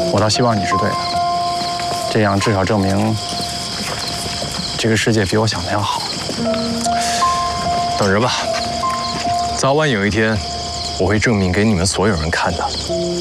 我倒希望你是对的，这样至少证明这个世界比我想的要好。 等着吧，早晚有一天，我会证明给你们所有人看的。